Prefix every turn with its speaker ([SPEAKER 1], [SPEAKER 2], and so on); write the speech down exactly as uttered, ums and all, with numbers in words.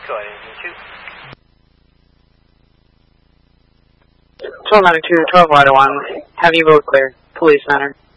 [SPEAKER 1] Go ahead, engine two.
[SPEAKER 2] twelve ninety-two, twelve Rider one, have you both clear. Police Center.